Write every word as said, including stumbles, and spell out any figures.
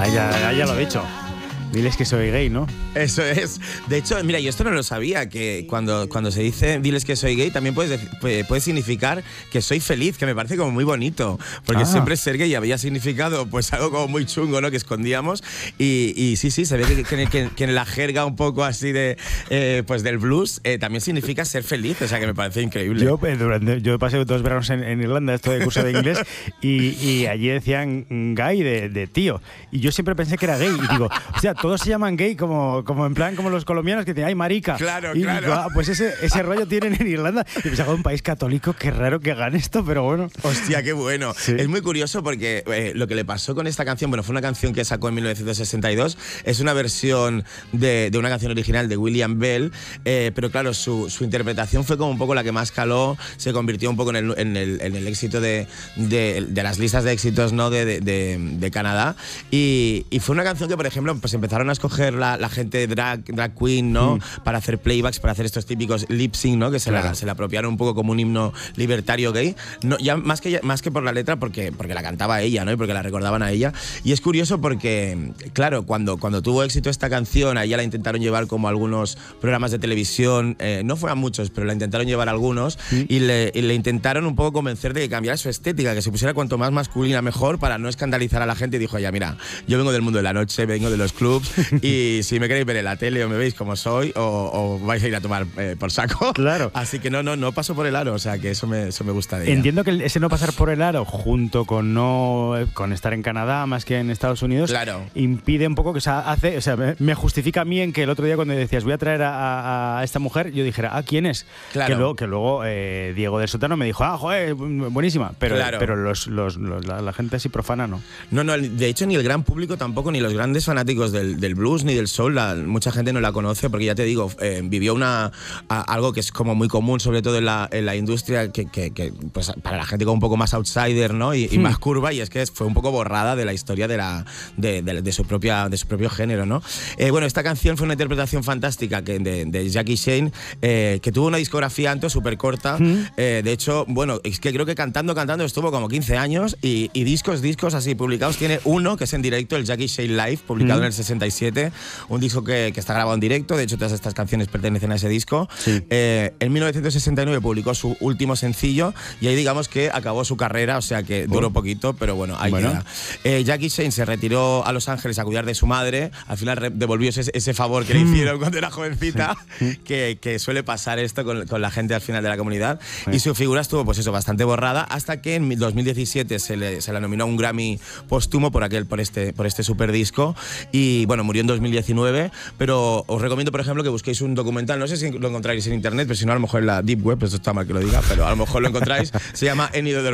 ya, ya lo he dicho. Diles que soy gay, ¿no? Eso es. De hecho, mira, yo esto no lo sabía, que cuando, cuando se dice diles que soy gay, también puede, puede, puede significar que soy feliz, que me parece como muy bonito. Porque ah. siempre ser gay había significado pues algo como muy chungo, ¿no? Que escondíamos. Y, y sí, sí, se ve que, que, que, que en la jerga un poco así de eh, pues del blues eh, también significa ser feliz. O sea, que me parece increíble. Yo, eh, durante, yo pasé dos veranos en, en Irlanda, esto de curso de inglés, y, y allí decían gay de, de tío. Y yo siempre pensé que era gay. Y digo, o sea, todos se llaman gay como, como en plan como los colombianos que dicen, ay, marica. Claro, y claro. Digo, ah, pues ese, ese rollo tienen en Irlanda. Y pensaba, un país católico, qué raro que hagan esto, pero bueno. Hostia, qué bueno. Sí. Es muy curioso porque eh, lo que le pasó con esta canción, bueno, fue una canción que sacó en mil novecientos sesenta y dos, es una versión de, de una canción original de William Bell, eh, pero claro, su, su interpretación fue como un poco la que más caló, se convirtió un poco en el, en el, en el éxito de, de, de las listas de éxitos, ¿no? de, de, de, de Canadá. Y, y fue una canción que, por ejemplo, pues empezaron a escoger la, la gente drag, drag queen, ¿no? Mm. Para hacer playbacks, para hacer estos típicos lip sync, ¿no? Que se, claro. la, se la apropiaron un poco como un himno libertario gay. No, ya más que, más que por la letra, porque, porque la cantaba ella, ¿no? Y porque la recordaban a ella. Y es curioso porque, claro, cuando, cuando tuvo éxito esta canción, a ella la intentaron llevar como a algunos programas de televisión, eh, no fueran muchos, pero la intentaron llevar a algunos, mm. y, le, y le intentaron un poco convencer de que cambiara su estética, que se pusiera cuanto más masculina mejor para no escandalizar a la gente. Y dijo, ya mira, yo vengo del mundo de la noche, vengo de los clubs, y si me queréis ver en la tele o me veis como soy, o, o vais a ir a tomar eh, por saco. Claro. Así que no, no, no paso por el aro, o sea que eso me, eso me gusta de ella. Entiendo que ese no pasar por el aro, junto con no con estar en Canadá más que en Estados Unidos, claro. impide un poco que se hace, o sea, me, me justifica a mí en que el otro día cuando decías voy a traer a, a esta mujer, yo dijera, ah, ¿quién es? Claro. Que luego, que luego eh, Diego del Sótano me dijo, ah, joder, buenísima, pero, claro. pero los, los, los, la, la gente así profana no. No, no, de hecho ni el gran público tampoco, ni los grandes fanáticos del, del blues ni del soul, la, mucha gente no la conoce porque ya te digo, eh, vivió una a, algo que es como muy común, sobre todo en la, en la industria, que, que, que pues para la gente como un poco más outsider, ¿no? Y, y hmm. más curva, y es que fue un poco borrada de la historia de, la, de, de, de, su, propia, de su propio género, ¿no? Eh, bueno, esta canción fue una interpretación fantástica que, de, de Jackie Shane, eh, que tuvo una discografía antes súper corta. Hmm. Eh, de hecho, bueno, es que creo que cantando, cantando estuvo como quince años, y, y discos, discos así publicados. Tiene uno que es en directo, el Jackie Shane Live, publicado hmm. en el sesenta y siete, un disco que, que está grabado en directo. De hecho, todas estas canciones pertenecen a ese disco. Sí. Eh, en mil novecientos sesenta y nueve publicó su último sencillo y ahí digamos que acabó su carrera, o sea que duró oh. poquito, pero bueno, ahí bueno. queda. Eh, Jackie Shane se retiró a Los Ángeles a cuidar de su madre, al final devolvió ese, ese favor que le hicieron cuando era jovencita, sí. que, que suele pasar esto con, con la gente al final de la comunidad, sí. y su figura estuvo pues eso, bastante borrada, hasta que en dos mil diecisiete se le, se le nominó a un Grammy póstumo por, aquel, por, este, por este super disco, y bueno, murió en dos mil diecinueve, pero os recomiendo por ejemplo que busquéis un documental, no sé si lo encontráis en internet, pero si no a lo mejor en la Deep Web, esto está mal que lo diga, pero a lo mejor lo encontráis, se llama Any Other